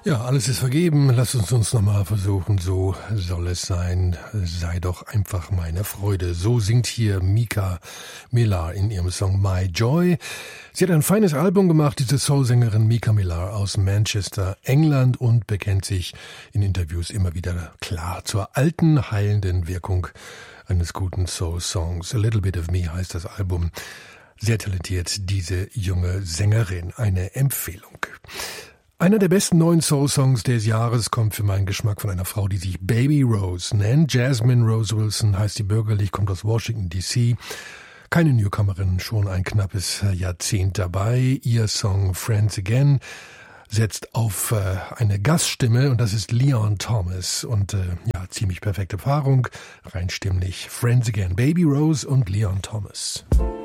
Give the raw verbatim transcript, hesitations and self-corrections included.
Ja, alles ist vergeben. Lass uns uns nochmal versuchen. So soll es sein. Sei doch einfach meine Freude. So singt hier Mika Millar in ihrem Song My Joy. Sie hat ein feines Album gemacht, diese Soul-Sängerin Mika Millar aus Manchester, England, und bekennt sich in Interviews immer wieder klar zur alten, heilenden Wirkung eines guten Soul-Songs. A Little Bit of Me heißt das Album. Sehr talentiert, diese junge Sängerin. Eine Empfehlung. Einer der besten neuen Soul-Songs des Jahres kommt für meinen Geschmack von einer Frau, die sich Baby Rose nennt. Jasmine Rose Wilson heißt sie bürgerlich, kommt aus Washington D C Keine Newcomerin, schon ein knappes Jahrzehnt dabei. Ihr Song Friends Again setzt auf äh, eine Gaststimme, und das ist Leon Thomas. Und äh, ja, ziemlich perfekte Paarung, rein stimmlich. Friends Again, Baby Rose und Leon Thomas.